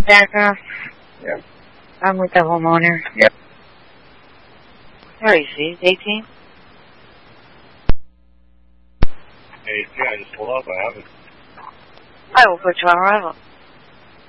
back off? Yep. I'm with the homeowner. Yep. Where is he? 18? Hey, yeah, I just pulled up. I haven't. I will put you on arrival.